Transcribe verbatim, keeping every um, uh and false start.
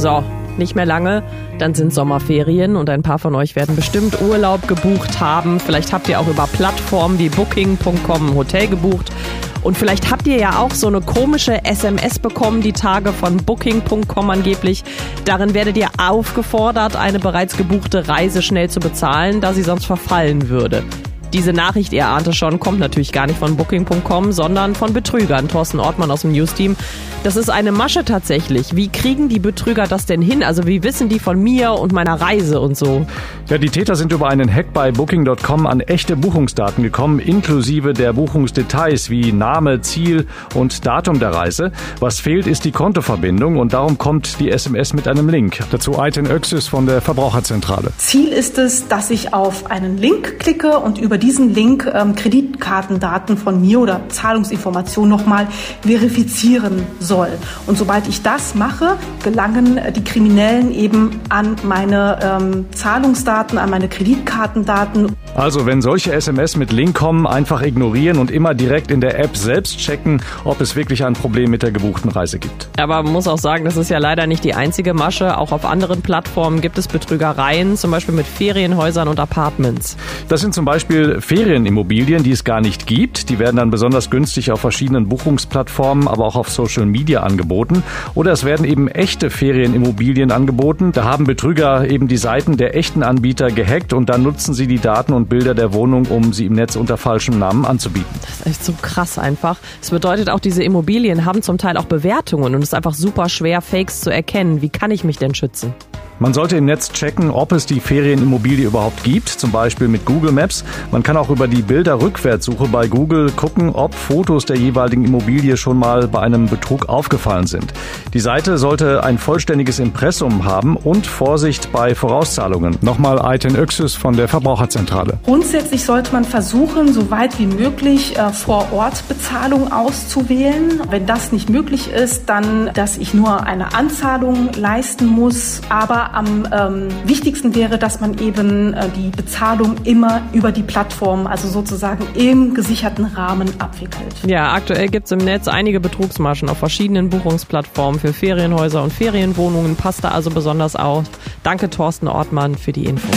So, nicht mehr lange, dann sind Sommerferien und ein paar von euch werden bestimmt Urlaub gebucht haben. Vielleicht habt ihr auch über Plattformen wie Booking Punkt com ein Hotel gebucht. Und vielleicht habt ihr ja auch so eine komische S M S bekommen, die Tage von Booking Punkt com angeblich. Darin werdet ihr aufgefordert, eine bereits gebuchte Reise schnell zu bezahlen, da sie sonst verfallen würde. Diese Nachricht, ihr ahnte schon, kommt natürlich gar nicht von Booking Punkt com, sondern von Betrügern. Thorsten Ortmann aus dem News-Team. Das ist eine Masche tatsächlich. Wie kriegen die Betrüger das denn hin? Also wie wissen die von mir und meiner Reise und so? Ja, die Täter sind über einen Hack bei Booking Punkt com an echte Buchungsdaten gekommen, inklusive der Buchungsdetails wie Name, Ziel und Datum der Reise. Was fehlt, ist die Kontoverbindung und darum kommt die S M S mit einem Link. Dazu Ayten Öksüz von der Verbraucherzentrale. Ziel ist es, dass ich auf einen Link klicke und über diesen Link ähm, Kreditkartendaten von mir oder Zahlungsinformationen nochmal verifizieren soll. Und sobald ich das mache, gelangen die Kriminellen eben an meine ähm, Zahlungsdaten, an meine Kreditkartendaten. Also wenn solche S M S mit Link kommen, einfach ignorieren und immer direkt in der App selbst checken, ob es wirklich ein Problem mit der gebuchten Reise gibt. Aber man muss auch sagen, das ist ja leider nicht die einzige Masche. Auch auf anderen Plattformen gibt es Betrügereien, zum Beispiel mit Ferienhäusern und Apartments. Das sind zum Beispiel Ferienimmobilien, die es gar nicht gibt. Die werden dann besonders günstig auf verschiedenen Buchungsplattformen, aber auch auf Social Media angeboten. Oder es werden eben echte Ferienimmobilien angeboten. Da haben Betrüger eben die Seiten der echten Anbieter gehackt und dann nutzen sie die Daten und Bilder der Wohnung, um sie im Netz unter falschem Namen anzubieten. Das ist echt so krass einfach. Das bedeutet auch, diese Immobilien haben zum Teil auch Bewertungen und es ist einfach super schwer, Fakes zu erkennen. Wie kann ich mich denn schützen? Man sollte im Netz checken, ob es die Ferienimmobilie überhaupt gibt, zum Beispiel mit Google Maps. Man kann auch über die Bilderrückwärtssuche bei Google gucken, ob Fotos der jeweiligen Immobilie schon mal bei einem Betrug aufgefallen sind. Die Seite sollte ein vollständiges Impressum haben und Vorsicht bei Vorauszahlungen. Nochmal Ayten Öksüz von der Verbraucherzentrale. Grundsätzlich sollte man versuchen, so weit wie möglich äh, Vor-Ort-Bezahlung auszuwählen. Wenn das nicht möglich ist, dann, dass ich nur eine Anzahlung leisten muss, aber am ähm, wichtigsten wäre, dass man eben äh, die Bezahlung immer über die Plattform, also sozusagen im gesicherten Rahmen abwickelt. Ja, aktuell gibt es im Netz einige Betrugsmaschen auf verschiedenen Buchungsplattformen für Ferienhäuser und Ferienwohnungen. Passt da also besonders auf. Danke Thorsten Ortmann für die Info.